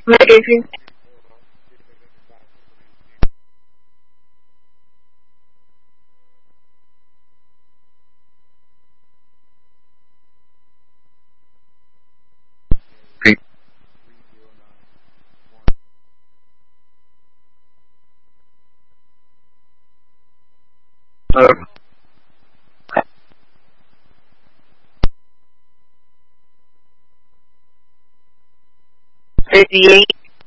Medication. Hello. 58.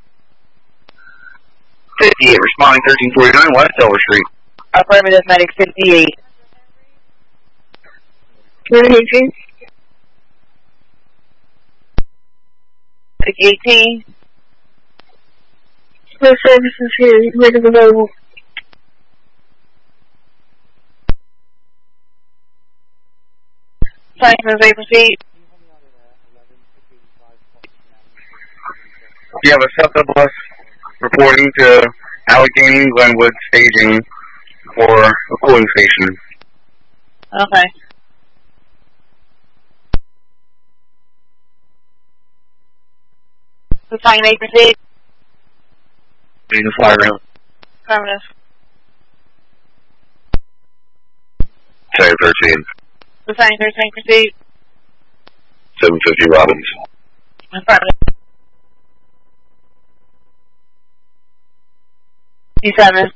58, responding 1349 West Delaware Street. Affirmative, medic 58. Medication. Medic 18. No services here. Medic available. Sign as they proceed. You have a SEPTA bus reporting to Allegheny Glenwood staging for a cooling station. Okay. The sign they proceed. In the fly room. Affirmative. 1013. The sign 13 proceed. 750 Robbins. Affirmative. 57.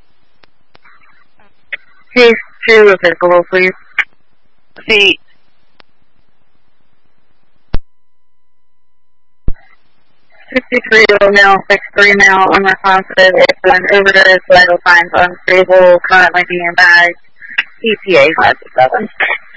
Case 2 applicable, please. Proceed. 63 male, 63 male, unresponsive, it's an overdose, vital signs unstable, currently being bagged, EPA 5 to 7.